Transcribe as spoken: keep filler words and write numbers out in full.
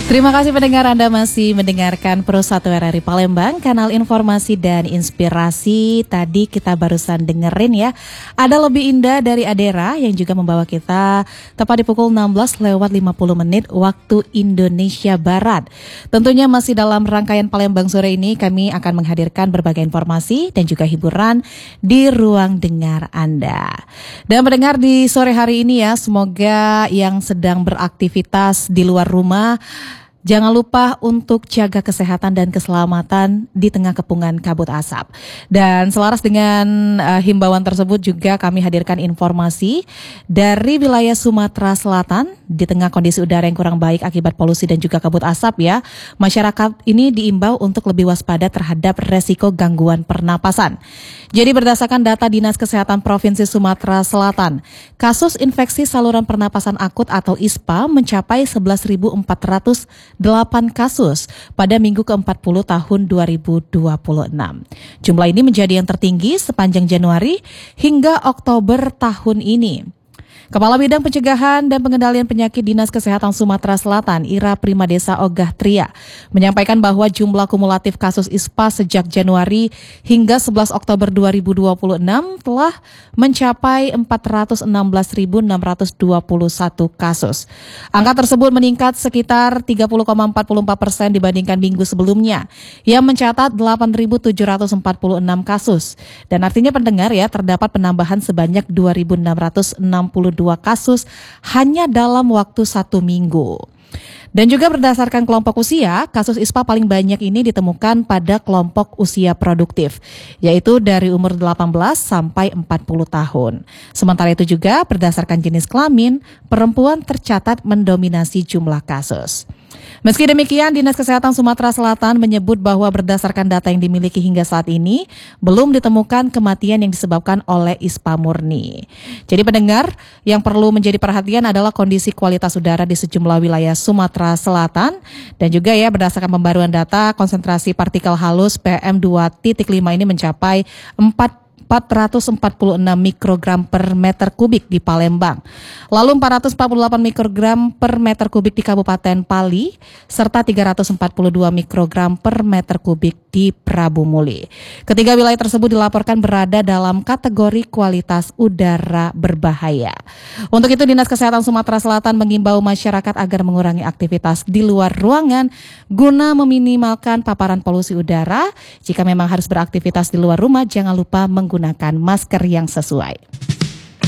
Terima kasih pendengar, Anda masih mendengarkan Pro satu R R I Palembang, kanal informasi dan inspirasi. Tadi kita barusan dengerin ya, Ada Lebih Indah dari Adera yang juga membawa kita tepat di pukul enam belas lewat lima puluh menit waktu Indonesia Barat. Tentunya masih dalam rangkaian Palembang sore ini kami akan menghadirkan berbagai informasi dan juga hiburan di ruang dengar Anda. Dan mendengar di sore hari ini ya, semoga yang sedang beraktivitas di luar rumah jangan lupa untuk jaga kesehatan dan keselamatan di tengah kepungan kabut asap. Dan selaras dengan uh, himbauan tersebut juga kami hadirkan informasi dari wilayah Sumatera Selatan di tengah kondisi udara yang kurang baik akibat polusi dan juga kabut asap ya. Masyarakat ini diimbau untuk lebih waspada terhadap resiko gangguan pernapasan. Jadi berdasarkan data Dinas Kesehatan Provinsi Sumatera Selatan, kasus infeksi saluran pernapasan akut atau I S P A mencapai sebelas ribu empat ratus delapan kasus pada minggu ke empat puluh tahun dua ribu dua puluh enam. Jumlah ini menjadi yang tertinggi sepanjang Januari hingga Oktober tahun ini. Kepala Bidang Pencegahan dan Pengendalian Penyakit Dinas Kesehatan Sumatera Selatan, Ira Primadesa Ogah Tria, menyampaikan bahwa jumlah kumulatif kasus I S P A sejak Januari hingga sebelas Oktober dua ribu dua puluh enam telah mencapai empat ratus enam belas ribu enam ratus dua puluh satu kasus. Angka tersebut meningkat sekitar tiga puluh koma empat puluh empat persen dibandingkan minggu sebelumnya, yang mencatat delapan ribu tujuh ratus empat puluh enam kasus. Dan artinya pendengar ya, terdapat penambahan sebanyak dua ribu enam ratus enam puluh dua kasus hanya dalam waktu satu minggu. Dan juga berdasarkan kelompok usia, kasus I S P A paling banyak ini ditemukan pada kelompok usia produktif, yaitu dari umur delapan belas sampai empat puluh tahun. Sementara itu juga berdasarkan jenis kelamin, perempuan tercatat mendominasi jumlah kasus. Meski demikian, Dinas Kesehatan Sumatera Selatan menyebut bahwa berdasarkan data yang dimiliki hingga saat ini, belum ditemukan kematian yang disebabkan oleh I S P A murni. Jadi pendengar, yang perlu menjadi perhatian adalah kondisi kualitas udara di sejumlah wilayah Sumatera Selatan. Dan juga ya, berdasarkan pembaruan data, konsentrasi partikel halus P M dua titik lima ini mencapai empat ratus empat puluh enam mikrogram per meter kubik di Palembang, lalu empat ratus empat puluh delapan mikrogram per meter kubik di Kabupaten Pali, serta tiga ratus empat puluh dua mikrogram per meter kubik di Prabu Muli. Ketiga wilayah tersebut dilaporkan berada dalam kategori kualitas udara berbahaya. Untuk itu, Dinas Kesehatan Sumatera Selatan mengimbau masyarakat agar mengurangi aktivitas di luar ruangan guna meminimalkan paparan polusi udara. Jika memang harus beraktivitas di luar rumah, jangan lupa menggunakan masker yang sesuai.